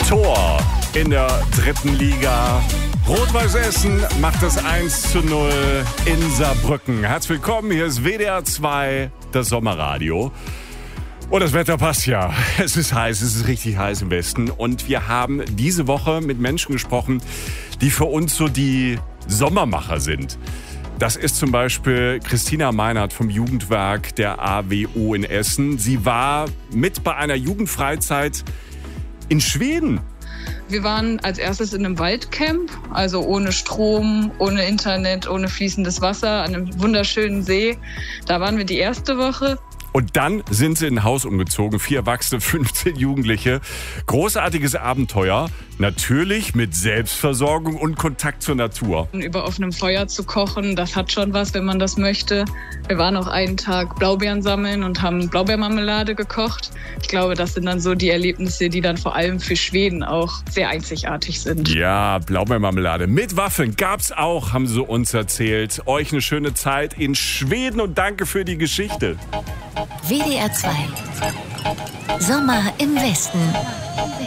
Tor in der dritten Liga. Rot-Weiß Essen macht das 1:0 in Saarbrücken. Herzlich willkommen, hier ist WDR 2, das Sommerradio. Und das Wetter passt ja. Es ist heiß, es ist richtig heiß im Westen. Und wir haben diese Woche mit Menschen gesprochen, die für uns so die Sommermacher sind. Das ist zum Beispiel Christina Meinert vom Jugendwerk der AWO in Essen. Sie war mit bei einer Jugendfreizeit in Schweden. Wir waren als erstes in einem Waldcamp, also ohne Strom, ohne Internet, ohne fließendes Wasser, an einem wunderschönen See. Da waren wir die erste Woche. Und dann sind sie in ein Haus umgezogen, 4 Erwachsene, 15 Jugendliche. Großartiges Abenteuer, natürlich mit Selbstversorgung und Kontakt zur Natur. Über offenem Feuer zu kochen, das hat schon was, wenn man das möchte. Wir waren auch einen Tag Blaubeeren sammeln und haben Blaubeermarmelade gekocht. Ich glaube, das sind dann so die Erlebnisse, die dann vor allem für Schweden auch sehr einzigartig sind. Ja, Blaubeermarmelade mit Waffeln gab's auch, haben sie uns erzählt. Euch eine schöne Zeit in Schweden und danke für die Geschichte. WDR 2 Sommer im Westen.